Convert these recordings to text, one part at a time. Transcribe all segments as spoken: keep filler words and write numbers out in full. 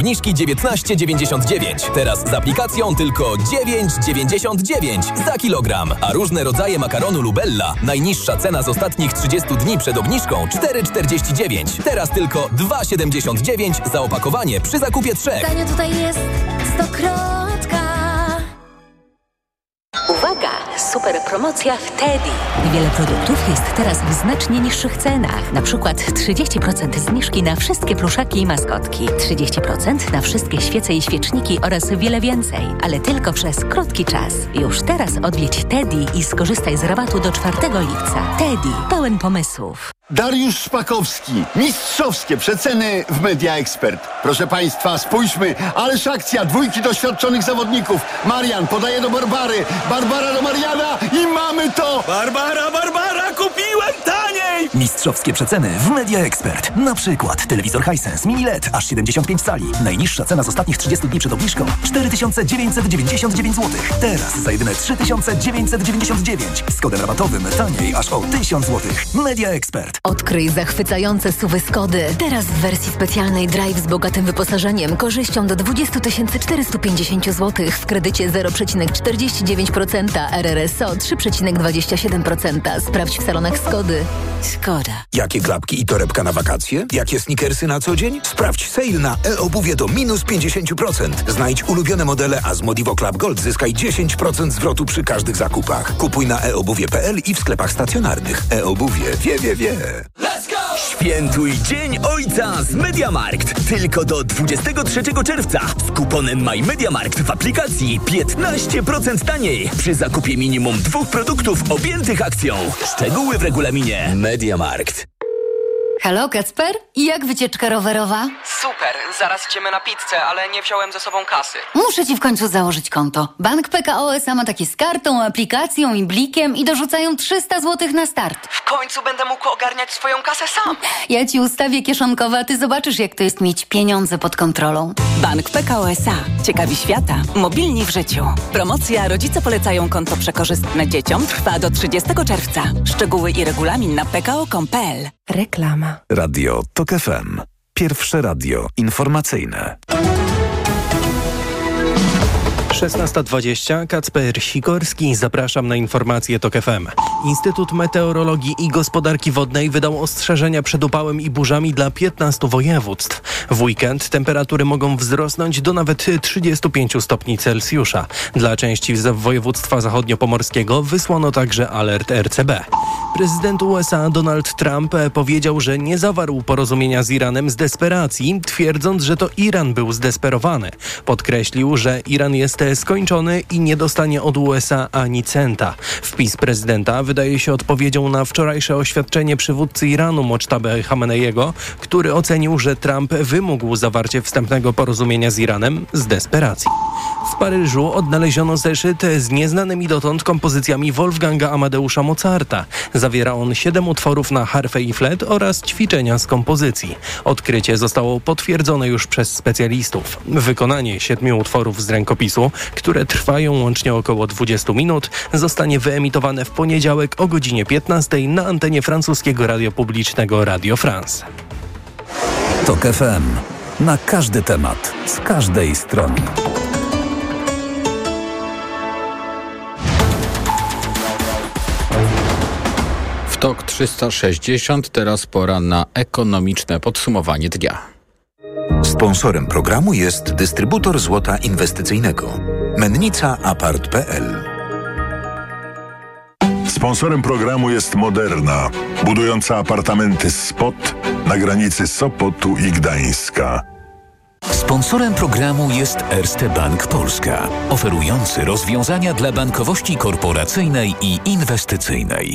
Obniżki dziewiętnaście dziewięćdziesiąt dziewięć. Teraz z aplikacją tylko dziewięć dziewięćdziesiąt dziewięć za kilogram. A różne rodzaje makaronu Lubella. Najniższa cena z ostatnich trzydziestu dni przed obniżką cztery czterdzieści dziewięć. Teraz tylko dwa siedemdziesiąt dziewięć za opakowanie przy zakupie trzech. Tanio tutaj jest stokrotka. Uwaga! Super promocja w Teddy. Wiele produktów jest teraz w znacznie niższych cenach. Na przykład trzydzieści procent zniżki na wszystkie pluszaki i maskotki. trzydzieści procent na wszystkie świece i świeczniki oraz wiele więcej. Ale tylko przez krótki czas. Już teraz odwiedź Teddy i skorzystaj z rabatu do czwartego lipca. Teddy. Pełen pomysłów. Dariusz Szpakowski. Mistrzowskie przeceny w Media Expert. Proszę Państwa, spójrzmy. Ależ akcja. Dwójki doświadczonych zawodników. Marian podaje do Barbary. Barbara do Mariana i mamy to! Barbara, Barbara, kupiłem taniej! Mistrzowskie przeceny w Media Expert. Na przykład telewizor Hisense Mini L E D aż siedemdziesiąt pięć cali. Najniższa cena z ostatnich trzydziestu dni przed obniżką cztery tysiące dziewięćset dziewięćdziesiąt dziewięć złotych. Teraz za jedyne trzy tysiące dziewięćset dziewięćdziesiąt dziewięć. Z kodem rabatowym taniej aż o tysiąc złotych. Media Expert. Odkryj zachwycające S U V-y Skody. Teraz w wersji specjalnej Drive z bogatym wyposażeniem. Korzyścią do dwadzieścia tysięcy czterysta pięćdziesiąt złotych w kredycie zero przecinek czterdzieści dziewięć procent, R R S O trzy przecinek dwadzieścia siedem procent. Sprawdź w salonach Skody. Skoda. Jakie klapki i torebka na wakacje? Jakie sneakersy na co dzień? Sprawdź sale na e-obuwie do minus pięćdziesiąt procent. Znajdź ulubione modele, a z Modivo Club Gold zyskaj dziesięć procent zwrotu przy każdych zakupach. Kupuj na e obuwie kropka p l i w sklepach stacjonarnych. E-obuwie wie, wie, wie. Let's go! Świętuj Dzień Ojca z MediaMarkt. Tylko do dwudziestego trzeciego czerwca. Z kuponem MyMediaMarkt w aplikacji piętnaście procent taniej. Przy zakupie minimum dwóch produktów objętych akcją. Szczegóły w regulaminie MediaMarkt. Halo, Kacper? I jak wycieczka rowerowa? Super, zaraz idziemy na pizzę, ale nie wziąłem ze sobą kasy. Muszę ci w końcu założyć konto. Bank P K O S A ma takie z kartą, aplikacją i blikiem i dorzucają trzysta złotych na start. W końcu będę mógł ogarniać swoją kasę sam. Ja ci ustawię kieszonkowe, a ty zobaczysz, jak to jest mieć pieniądze pod kontrolą. Bank P K O S A. Ciekawi świata. Mobilni w życiu. Promocja Rodzice polecają konto przekorzystne dzieciom trwa do trzydziestego czerwca. Szczegóły i regulamin na p k o kropka com kropka p l. Reklama. Radio TOK F M. Pierwsze radio informacyjne. szesnasta dwadzieścia, Kacper Sikorski, zapraszam na informacje TOK F M. Instytut Meteorologii i Gospodarki Wodnej wydał ostrzeżenia przed upałem i burzami dla piętnastu województw. W weekend temperatury mogą wzrosnąć do nawet trzydziestu pięciu stopni Celsjusza. Dla części z województwa zachodniopomorskiego wysłano także alert R C B. Prezydent U S A Donald Trump powiedział, że nie zawarł porozumienia z Iranem z desperacji, twierdząc, że to Iran był zdesperowany. Podkreślił, że Iran jest skończony i nie dostanie od U S A ani centa. Wpis prezydenta wydaje się odpowiedzią na wczorajsze oświadczenie przywódcy Iranu Moctabe Khameneiego, który ocenił, że Trump wymógł zawarcie wstępnego porozumienia z Iranem z desperacji. W Paryżu odnaleziono zeszyt z nieznanymi dotąd kompozycjami Wolfganga Amadeusza Mozarta. Zawiera on siedem utworów na harfę i flet oraz ćwiczenia z kompozycji. Odkrycie zostało potwierdzone już przez specjalistów. Wykonanie siedmiu utworów z rękopisu, które trwają łącznie około dwudziestu minut, zostanie wyemitowane w poniedziałek o godzinie piętnastej na antenie francuskiego radia publicznego Radio France. TOK F M. Na każdy temat, z każdej strony. W TOK trzysta sześćdziesiąt teraz pora na ekonomiczne podsumowanie dnia. Sponsorem programu jest dystrybutor złota inwestycyjnego Mennica Apart kropka p l. Sponsorem programu jest Moderna, budująca apartamenty Spot na granicy Sopotu i Gdańska. Sponsorem programu jest Erste Bank Polska, oferujący rozwiązania dla bankowości korporacyjnej i inwestycyjnej.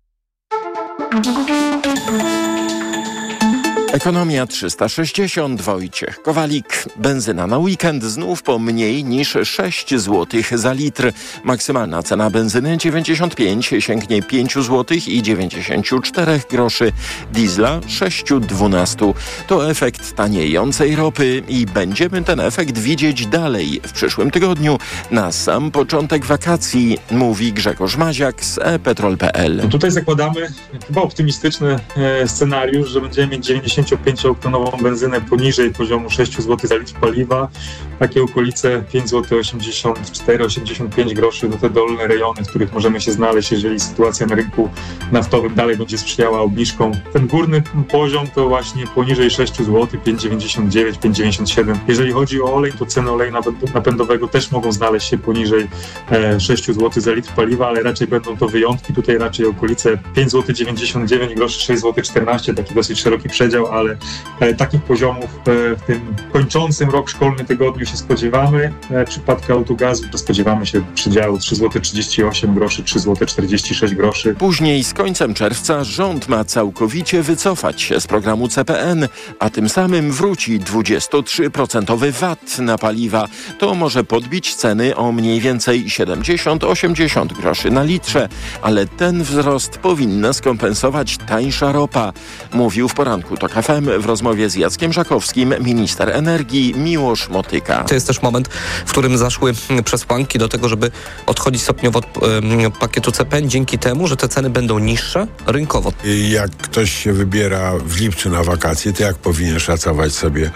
Ekonomia trzysta sześćdziesiąt, Wojciech Kowalik. Benzyna na weekend znów po mniej niż sześć złotych za litr. Maksymalna cena benzyny dziewięćdziesiąt pięć sięgnie pięć złotych i dziewięćdziesiąt cztery groszy. Diesla sześć dwanaście. To efekt taniejącej ropy i będziemy ten efekt widzieć dalej w przyszłym tygodniu. Na sam początek wakacji, mówi Grzegorz Maziak z e petrol kropka p l. Tutaj zakładamy chyba optymistyczny e, scenariusz, że będziemy mieć dziewięćdziesiąt dziewięćdziesięciopięcioktanową benzynę poniżej poziomu sześć złotych za litr paliwa. Takie okolice pięć złotych osiemdziesiąt cztery osiemdziesiąt pięć groszy to te dolne rejony, w których możemy się znaleźć, jeżeli sytuacja na rynku naftowym dalej będzie sprzyjała obniżkom. Ten górny poziom to właśnie poniżej sześć złotych, pięć dziewięćdziesiąt dziewięć, pięć dziewięćdziesiąt siedem. Jeżeli chodzi o olej, to ceny oleju napędowego też mogą znaleźć się poniżej sześć złotych za litr paliwa, ale raczej będą to wyjątki. Tutaj raczej okolice pięć złotych dziewięćdziesiąt dziewięć groszy, sześć złotych czternaście, taki dosyć szeroki przedział, ale takich poziomów w tym kończącym rok szkolny tygodniu się spodziewamy. W przypadku autogazu to spodziewamy się przedziału trzy złote trzydzieści osiem groszy, trzy złote czterdzieści sześć groszy. Później z końcem czerwca rząd ma całkowicie wycofać się z programu C P N, a tym samym wróci dwudziestotrzyprocentowy V A T na paliwa. To może podbić ceny o mniej więcej siedemdziesiąt osiemdziesiąt groszy na litrze, ale ten wzrost powinna skompensować tańsza ropa, mówił w poranku TOK F M w rozmowie z Jackiem Żakowskim minister energii Miłosz Motyka. To jest też moment, w którym zaszły przesłanki do tego, żeby odchodzić stopniowo od y, pakietu C P N dzięki temu, że te ceny będą niższe rynkowo. Jak ktoś się wybiera w lipcu na wakacje, to jak powinien szacować sobie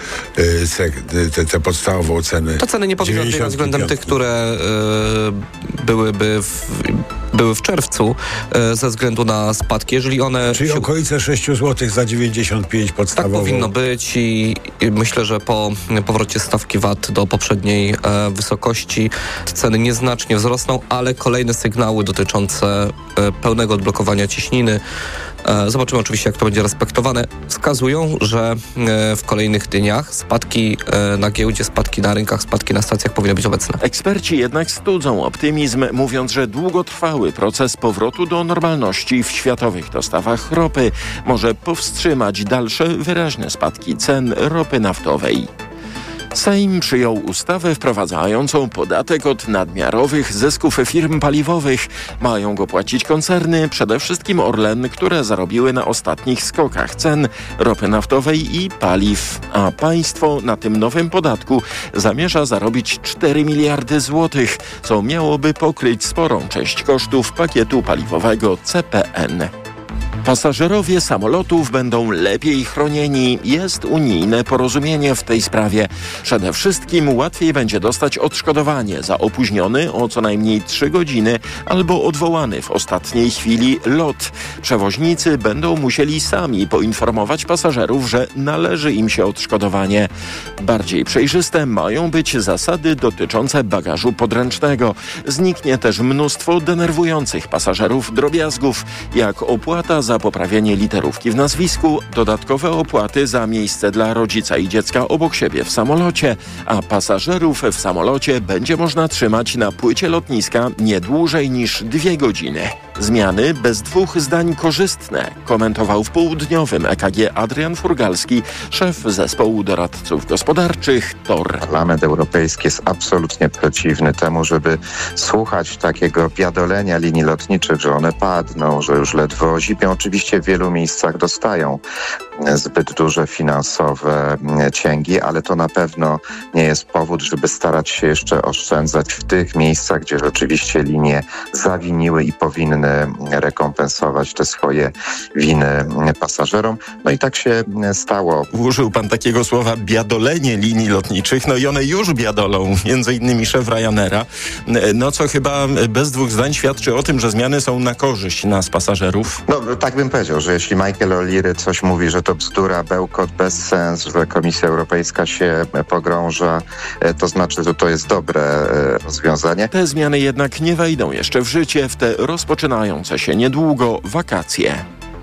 y, te, te podstawową cenę? To ceny nie powinny odbiegać względem tych, które y, byłyby w, były w czerwcu y, ze względu na spadki. Jeżeli one... Czyli się... okolice sześć złotych za dziewięćdziesiąt pięć podstawowo. Tak powinno być i, i myślę, że po powrocie stawki V A T do poprzedniej e, wysokości ceny nieznacznie wzrosną, ale kolejne sygnały dotyczące e, pełnego odblokowania ciśniny, e, zobaczymy oczywiście, jak to będzie respektowane, wskazują, że e, w kolejnych dniach spadki e, na giełdzie, spadki na rynkach, spadki na stacjach powinny być obecne. Eksperci jednak studzą optymizm, mówiąc, że długotrwały proces powrotu do normalności w światowych dostawach ropy może powstrzymać dalsze wyraźne spadki cen ropy naftowej. Sejm przyjął ustawę wprowadzającą podatek od nadmiarowych zysków firm paliwowych. Mają go płacić koncerny, przede wszystkim Orlen, które zarobiły na ostatnich skokach cen ropy naftowej i paliw. A państwo na tym nowym podatku zamierza zarobić cztery miliardy złotych, co miałoby pokryć sporą część kosztów pakietu paliwowego C P N. Pasażerowie samolotów będą lepiej chronieni. Jest unijne porozumienie w tej sprawie. Przede wszystkim łatwiej będzie dostać odszkodowanie za opóźniony o co najmniej trzy godziny albo odwołany w ostatniej chwili lot. Przewoźnicy będą musieli sami poinformować pasażerów, że należy im się odszkodowanie. Bardziej przejrzyste mają być zasady dotyczące bagażu podręcznego. Zniknie też mnóstwo denerwujących pasażerów drobiazgów, jak opłata za poprawienie literówki w nazwisku, dodatkowe opłaty za miejsce dla rodzica i dziecka obok siebie w samolocie, a pasażerów w samolocie będzie można trzymać na płycie lotniska nie dłużej niż dwie godziny. Zmiany bez dwóch zdań korzystne, komentował w południowym E K G Adrian Furgalski, szef zespołu doradców gospodarczych T O R. Parlament Europejski jest absolutnie przeciwny temu, żeby słuchać takiego biadolenia linii lotniczych, że one padną, że już ledwo zipią. Oczywiście w wielu miejscach dostają zbyt duże finansowe cięgi, ale to na pewno nie jest powód, żeby starać się jeszcze oszczędzać w tych miejscach, gdzie rzeczywiście linie zawiniły i powinny rekompensować te swoje winy pasażerom. No i tak się stało. Użył pan takiego słowa biadolenie linii lotniczych, no i one już biadolą, między innymi szef Ryanaira, no co chyba bez dwóch zdań świadczy o tym, że zmiany są na korzyść nas pasażerów. No tak bym powiedział, że jeśli Michael O'Leary coś mówi, że to bzdura, bełkot, bezsens, że Komisja Europejska się pogrąża, to znaczy, że to jest dobre rozwiązanie. Te zmiany jednak nie wejdą jeszcze w życie w te rozpoczynające się niedługo wakacje.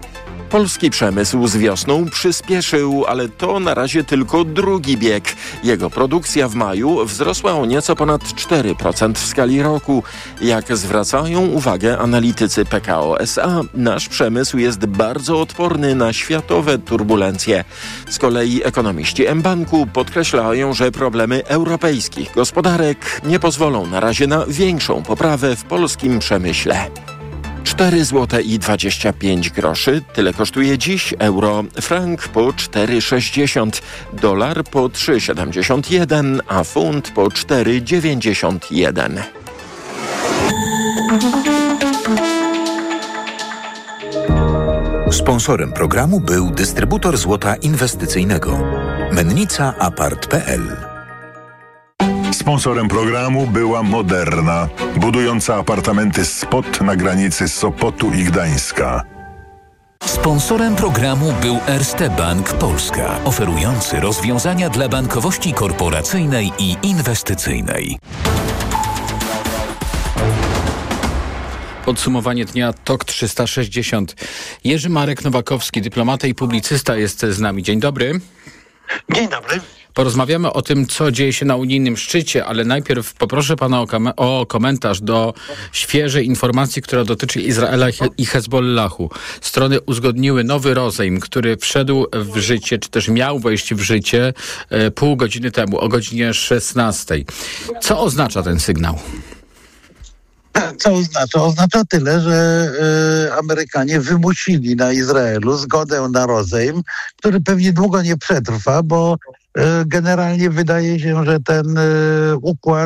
Polski przemysł z wiosną przyspieszył, ale to na razie tylko drugi bieg. Jego produkcja w maju wzrosła o nieco ponad cztery procent w skali roku. Jak zwracają uwagę analitycy P K O S A, nasz przemysł jest bardzo odporny na światowe turbulencje. Z kolei ekonomiści mBanku podkreślają, że problemy europejskich gospodarek nie pozwolą na razie na większą poprawę w polskim przemyśle. cztery złote i dwadzieścia pięć groszy. Tyle kosztuje dziś euro. Frank po cztery sześćdziesiąt, dolar po trzy siedemdziesiąt jeden, a funt po cztery dziewięćdziesiąt jeden. Sponsorem programu był dystrybutor złota inwestycyjnego Mennica Apart kropka p l. Sponsorem programu była Moderna, budująca apartamenty Spot na granicy Sopotu i Gdańska. Sponsorem programu był Erste Bank Polska, oferujący rozwiązania dla bankowości korporacyjnej i inwestycyjnej. Podsumowanie dnia T O K trzysta sześćdziesiąt. Jerzy Marek Nowakowski, dyplomata i publicysta, jest z nami. Dzień dobry. Dzień dobry. Porozmawiamy o tym, co dzieje się na unijnym szczycie, ale najpierw poproszę pana o, kom- o komentarz do świeżej informacji, która dotyczy Izraela i Hezbollahu. Strony uzgodniły nowy rozejm, który wszedł w życie, czy też miał wejść w życie e, pół godziny temu, o godzinie szesnastej. Co oznacza ten sygnał? Co oznacza? Oznacza tyle, że y, Amerykanie wymusili na Izraelu zgodę na rozejm, który pewnie długo nie przetrwa, bo generalnie wydaje się, że ten układ,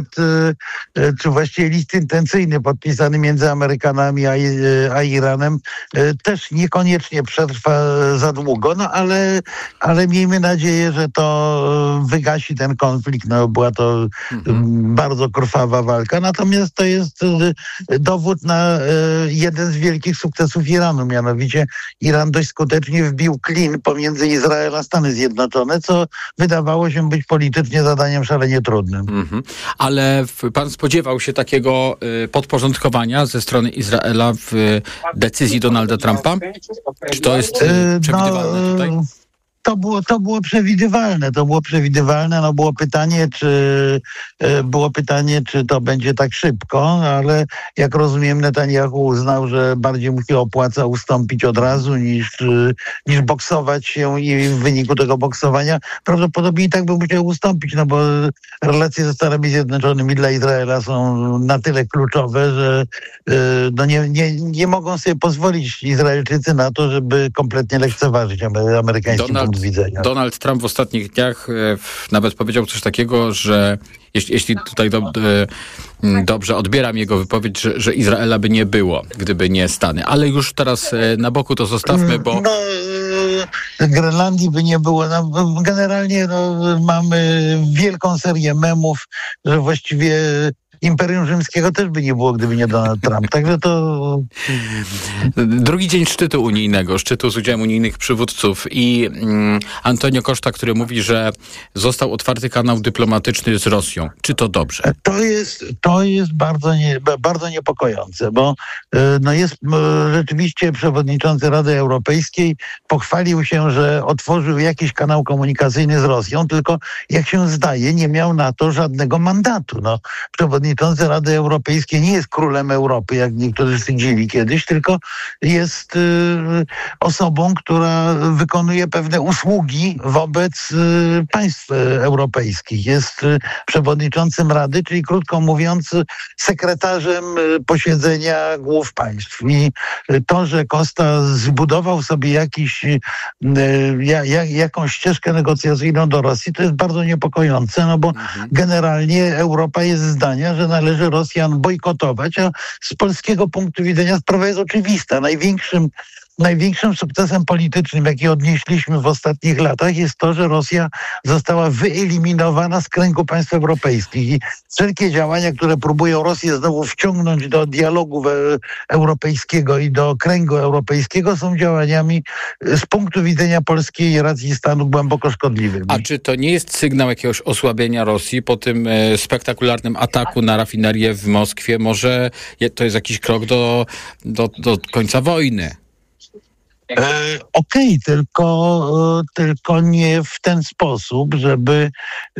czy właściwie list intencyjny podpisany między Amerykanami a, a Iranem też niekoniecznie przetrwa za długo, no ale, ale miejmy nadzieję, że to wygasi ten konflikt. No, była to mhm. bardzo krwawa walka, natomiast to jest dowód na jeden z wielkich sukcesów Iranu, mianowicie Iran dość skutecznie wbił klin pomiędzy Izrael a Stany Zjednoczone, co wydaje Wydawało się być politycznie zadaniem szalenie trudnym. Mm-hmm. Ale w, pan spodziewał się takiego y, podporządkowania ze strony Izraela w y, decyzji Donalda Trumpa? Czy to jest y, przewidywalne no, tutaj? To było, to było przewidywalne, to było przewidywalne, no było pytanie, czy było pytanie, czy to będzie tak szybko, ale jak rozumiem, Netanyahu uznał, że bardziej mu się opłaca ustąpić od razu niż, niż boksować się i w wyniku tego boksowania prawdopodobnie i tak by musiał ustąpić, no bo relacje ze Stanami Zjednoczonymi dla Izraela są na tyle kluczowe, że no nie, nie, nie mogą sobie pozwolić Izraelczycy na to, żeby kompletnie lekceważyć amerykański punkt widzenia. Donald Trump w ostatnich dniach e, nawet powiedział coś takiego, że jeśli, jeśli tutaj do, e, dobrze odbieram jego wypowiedź, że, że Izraela by nie było, gdyby nie Stany. Ale już teraz e, na boku to zostawmy, bo... No, e, Grenlandii by nie było. No, generalnie no, mamy wielką serię memów, że właściwie Imperium Rzymskiego też by nie było, gdyby nie Donald Trump. Także to... Drugi dzień szczytu unijnego, szczytu z udziałem unijnych przywódców i mm, Antonio Costa, który mówi, że został otwarty kanał dyplomatyczny z Rosją. Czy to dobrze? To jest, to jest bardzo, nie, bardzo niepokojące, bo no jest rzeczywiście przewodniczący Rady Europejskiej pochwalił się, że otworzył jakiś kanał komunikacyjny z Rosją, tylko jak się zdaje, nie miał na to żadnego mandatu. No, przewodniczący Rady Europejskiej nie jest królem Europy, jak niektórzy sądzili kiedyś, tylko jest y, osobą, która wykonuje pewne usługi wobec y, państw europejskich. Jest y, przewodniczącym Rady, czyli krótko mówiąc sekretarzem y, posiedzenia głów państw. I y, to, że Costa zbudował sobie jakiś, y, ja, ja, jakąś ścieżkę negocjacyjną do Rosji, to jest bardzo niepokojące, no bo mhm. generalnie Europa jest zdania, że należy Rosjan bojkotować, a z polskiego punktu widzenia sprawa jest oczywista. Największym Największym sukcesem politycznym, jaki odnieśliśmy w ostatnich latach, jest to, że Rosja została wyeliminowana z kręgu państw europejskich i wszelkie działania, które próbują Rosję znowu wciągnąć do dialogu europejskiego i do kręgu europejskiego, są działaniami z punktu widzenia polskiej racji stanu głęboko szkodliwymi. A czy to nie jest sygnał jakiegoś osłabienia Rosji po tym e, spektakularnym ataku na rafinerię w Moskwie? Może to jest jakiś krok do, do, do końca wojny? E, Okej, okay, tylko, e, tylko nie w ten sposób, żeby, e,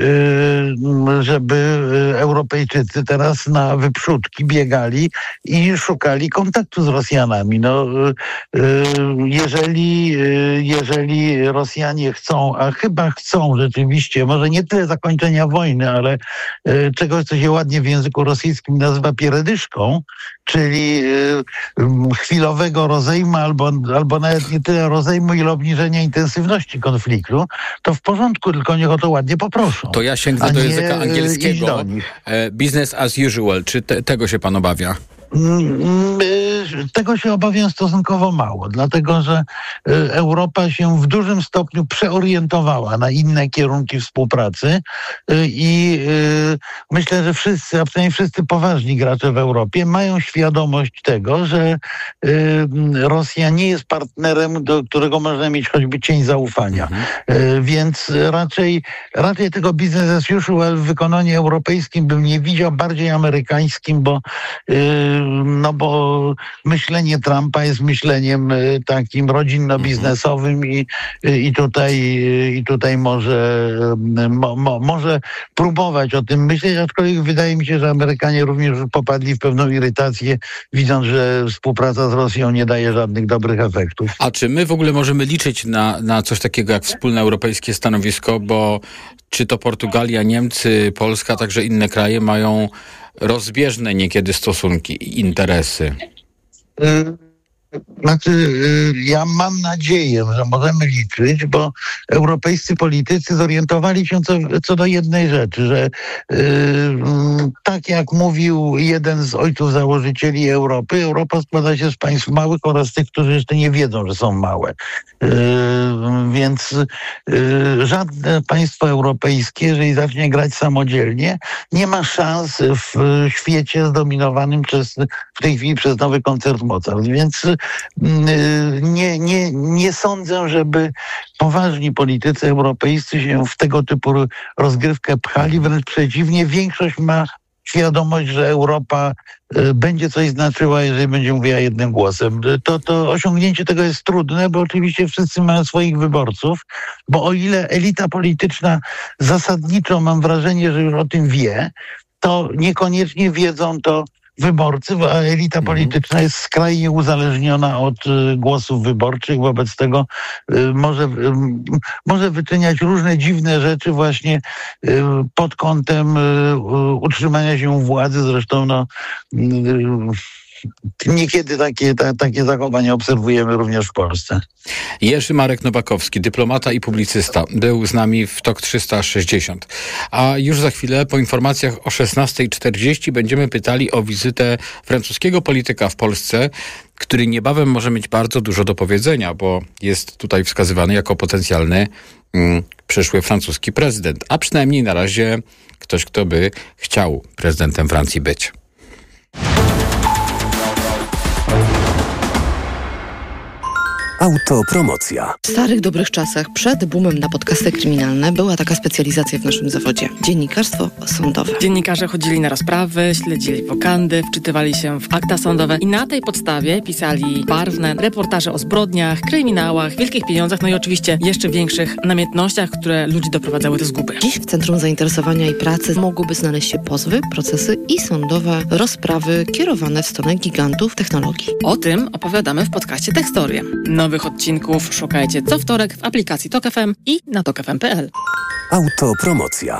żeby Europejczycy teraz na wyprzódki biegali i szukali kontaktu z Rosjanami. No, e, jeżeli, jeżeli Rosjanie chcą, a chyba chcą rzeczywiście, może nie tyle zakończenia wojny, ale e, czegoś, co się ładnie w języku rosyjskim nazywa pieredyszką, czyli e, chwilowego rozejmu albo, albo nawet nie tyle rozejmu, ile obniżenia intensywności konfliktu, to w porządku, tylko niech o to ładnie poproszą. To ja sięgnę do języka angielskiego. Do business as usual. Czy te, tego się pan obawia? Tego się obawiam stosunkowo mało, dlatego że Europa się w dużym stopniu przeorientowała na inne kierunki współpracy i myślę, że wszyscy, a przynajmniej wszyscy poważni gracze w Europie mają świadomość tego, że Rosja nie jest partnerem, do którego można mieć choćby cień zaufania. Mhm. Więc raczej, raczej tego business as usual w wykonaniu europejskim bym nie widział, bardziej amerykańskim, bo, no bo myślenie Trumpa jest myśleniem takim rodzinno-biznesowym i, i tutaj, i tutaj może, mo, mo, może próbować o tym myśleć, aczkolwiek wydaje mi się, że Amerykanie również popadli w pewną irytację, widząc, że współpraca z Rosją nie daje żadnych dobrych efektów. A czy my w ogóle możemy liczyć na, na coś takiego jak wspólne europejskie stanowisko, bo czy to Portugalia, Niemcy, Polska, także inne kraje mają rozbieżne niekiedy stosunki i interesy? Znaczy, ja mam nadzieję, że możemy liczyć, bo europejscy politycy zorientowali się co, co do jednej rzeczy, że yy, tak jak mówił jeden z ojców założycieli Europy, Europa składa się z państw małych oraz tych, którzy jeszcze nie wiedzą, że są małe. Yy, więc yy, żadne państwo europejskie, jeżeli zacznie grać samodzielnie, nie ma szans w świecie zdominowanym przez, w tej chwili przez nowy koncert Mozart. Więc Nie, nie, nie sądzę, żeby poważni politycy europejscy się w tego typu rozgrywkę pchali, wręcz przeciwnie, większość ma świadomość, że Europa będzie coś znaczyła, jeżeli będzie mówiła jednym głosem. To, to osiągnięcie tego jest trudne, bo oczywiście wszyscy mają swoich wyborców, bo o ile elita polityczna zasadniczo, mam wrażenie, że już o tym wie, to niekoniecznie wiedzą to wyborcy, a elita polityczna jest skrajnie uzależniona od y, głosów wyborczych, wobec tego y, może, y, może wyczyniać różne dziwne rzeczy właśnie y, pod kątem y, utrzymania się władzy. Zresztą no, y, niekiedy takie, ta, takie zachowania obserwujemy również w Polsce. Jerzy Marek Nowakowski, dyplomata i publicysta, był z nami w T O K trzysta sześćdziesiąt. A już za chwilę po informacjach o szesnastej czterdzieści będziemy pytali o wizytę francuskiego polityka w Polsce, który niebawem może mieć bardzo dużo do powiedzenia, bo jest tutaj wskazywany jako potencjalny mm, przyszły francuski prezydent, a przynajmniej na razie ktoś, kto by chciał prezydentem Francji być. Autopromocja. W starych, dobrych czasach, przed boomem na podcasty kryminalne, była taka specjalizacja w naszym zawodzie. Dziennikarstwo sądowe. Dziennikarze chodzili na rozprawy, śledzili wokandy, wczytywali się w akta sądowe i na tej podstawie pisali barwne reportaże o zbrodniach, kryminałach, wielkich pieniądzach, no i oczywiście jeszcze większych namiętnościach, które ludzi doprowadzały do zguby. Dziś w centrum zainteresowania i pracy mogłyby znaleźć się pozwy, procesy i sądowe rozprawy kierowane w stronę gigantów technologii. O tym opowiadamy w podcaście Tekstorie. Nowych odcinków szukajcie co wtorek w aplikacji Tok F M i na tok f m kropka p l. Autopromocja.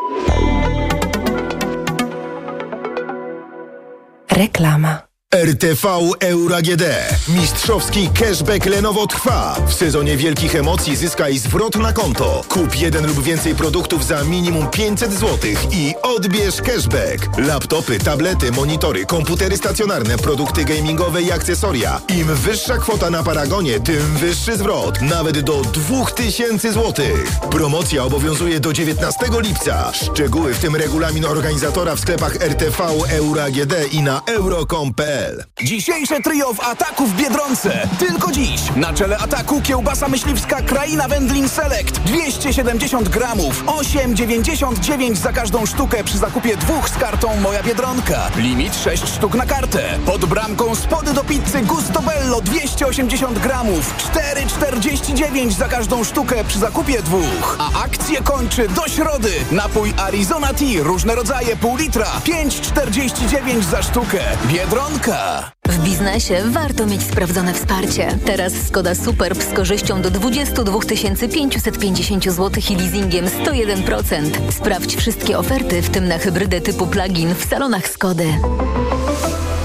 Reklama. R T V Euro A G D. Mistrzowski cashback Lenovo trwa. W sezonie wielkich emocji zyskaj zwrot na konto. Kup jeden lub więcej produktów za minimum pięćset złotych i odbierz cashback. Laptopy, tablety, monitory, komputery stacjonarne, produkty gamingowe i akcesoria. Im wyższa kwota na Paragonie, tym wyższy zwrot. Nawet do dwóch tysięcy złotych. Promocja obowiązuje do dziewiętnastego lipca. Szczegóły, w tym regulamin organizatora w sklepach R T V Euro A G D i na euro kropka com kropka p l. Dzisiejsze trio w Ataku w Biedronce. Tylko dziś. Na czele Ataku kiełbasa myśliwska Kraina Wędlin Select. dwieście siedemdziesiąt gramów. osiem dziewięćdziesiąt dziewięć za każdą sztukę przy zakupie dwóch z kartą Moja Biedronka. Limit sześć sztuk na kartę. Pod bramką spody do pizzy Gusto Bello dwieście osiemdziesiąt gramów. cztery czterdzieści dziewięć za każdą sztukę przy zakupie dwóch. A akcję kończy do środy. Napój Arizona Tea. Różne rodzaje pół litra. pięć czterdzieści dziewięć za sztukę. Biedronka. W biznesie warto mieć sprawdzone wsparcie. Teraz Skoda Superb z korzyścią do dwadzieścia dwa tysiące pięćset pięćdziesiąt złotych i leasingiem sto jeden procent. Sprawdź wszystkie oferty, w tym na hybrydę typu plug-in w salonach Skody.